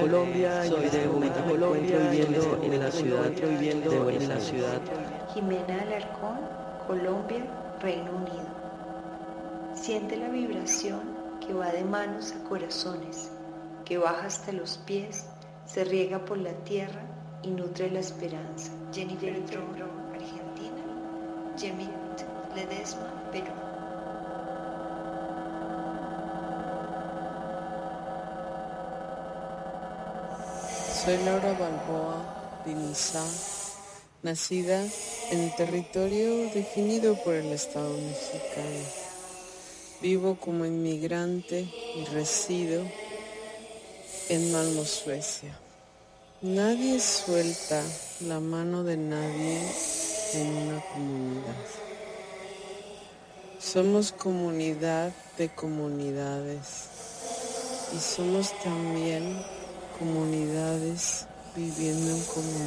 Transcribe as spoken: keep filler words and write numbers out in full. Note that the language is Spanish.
Colombia, soy de Bogotá, Colombia, viviendo en la ciudad, viviendo en la ciudad. Jimena Alarcón, Colombia, Reino Unido. Siente la vibración que va de manos a corazones, que baja hasta los pies, se riega por la tierra y nutre la esperanza. Jennifer Toro, Argentina. Yemit Ledesma, Perú. Soy Laura Balboa Dinizá, nacida en el territorio definido por el Estado mexicano. Vivo como inmigrante y resido en Malmö, Suecia. Nadie suelta la mano de nadie en una comunidad. Somos comunidad de comunidades y somos también comunidades viviendo en comunidad.